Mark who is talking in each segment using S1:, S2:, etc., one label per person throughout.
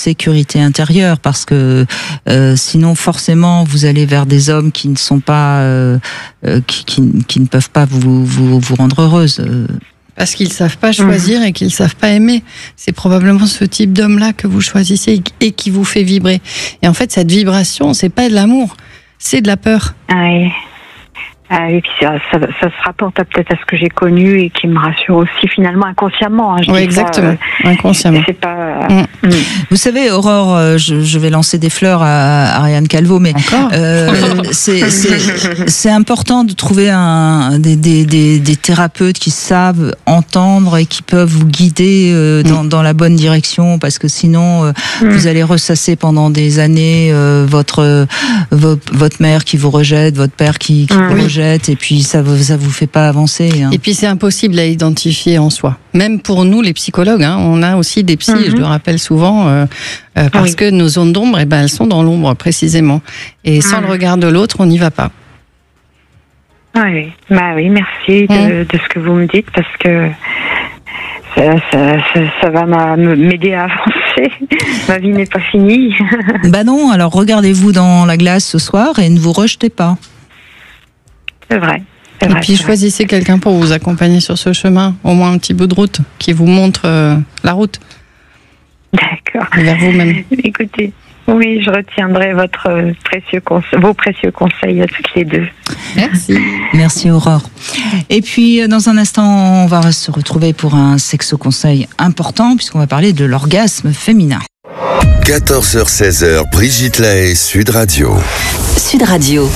S1: sécurité intérieure, parce que sinon forcément vous allez vers des hommes qui ne sont pas, qui ne peuvent pas vous rendre heureuse.
S2: Parce qu'ils savent pas choisir et qu'ils savent pas aimer. C'est probablement ce type d'homme-là que vous choisissez et qui vous fait vibrer. Et en fait, cette vibration, c'est pas de l'amour, c'est de la peur.
S3: Oui. Et puis ça se rapporte peut-être à ce que j'ai connu et qui me rassure aussi finalement inconsciemment.
S2: Oui, exactement. Inconsciemment.
S3: C'est pas.
S1: Vous savez, Aurore, je vais lancer des fleurs à Ariane Calvo, mais c'est important de trouver des thérapeutes qui savent entendre et qui peuvent vous guider dans la bonne direction, parce que sinon vous allez ressasser pendant des années votre mère qui vous rejette, votre père qui vous rejette. Et puis ça vous fait pas avancer. Hein.
S2: Et puis c'est impossible à identifier en soi. Même pour nous les psychologues, on a aussi des psys, je le rappelle souvent, parce que nos zones d'ombre, elles sont dans l'ombre précisément. Et sans le regard de l'autre, on n'y va pas.
S3: Oui, merci de ce que vous me dites, parce que ça va m'aider à avancer. Ma vie n'est pas finie.
S1: Bah non, alors regardez-vous dans la glace ce soir et ne vous rejetez pas.
S3: C'est vrai.
S2: Et puis choisissez quelqu'un pour vous accompagner sur ce chemin, au moins un petit bout de route, qui vous montre la route.
S3: D'accord.
S2: Vers vous-même.
S3: Écoutez, oui, je retiendrai vos précieux conseils à toutes les deux.
S2: Merci.
S1: Merci Aurore. Et puis dans un instant, on va se retrouver pour un sexo-conseil important, puisqu'on va parler de l'orgasme féminin.
S4: 14h-16h, Brigitte Lahaie, Sud Radio.
S5: Sud Radio.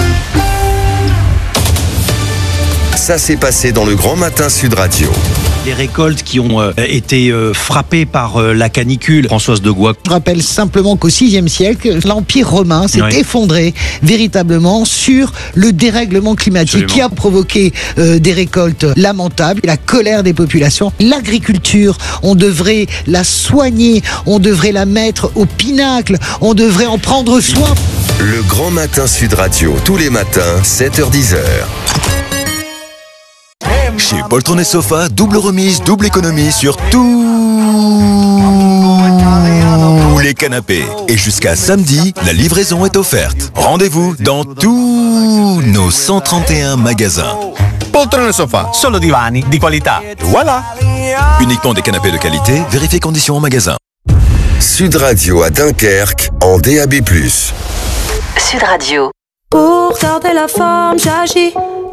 S4: Ça s'est passé dans le Grand Matin Sud Radio.
S6: Les récoltes qui ont été frappées par la canicule. Françoise de Goix.
S7: Je rappelle simplement qu'au VIe siècle, l'Empire romain s'est effondré véritablement sur le dérèglement climatique qui a provoqué des récoltes lamentables, la colère des populations. L'agriculture, on devrait la soigner, on devrait la mettre au pinacle, on devrait en prendre soin.
S4: Le Grand Matin Sud Radio, tous les matins, 7h-10h. Chez Poltron et Sofa, double remise, double économie sur tous les canapés. Et jusqu'à samedi, la livraison est offerte. Rendez-vous dans tous nos 131 magasins.
S8: Poltron et Sofa, solo divani di qualità. Voilà.
S4: Uniquement des canapés de qualité, vérifiez conditions en magasin. Sud Radio à Dunkerque, en DAB+.
S5: Sud Radio.
S9: Pour garder la forme, j'agis.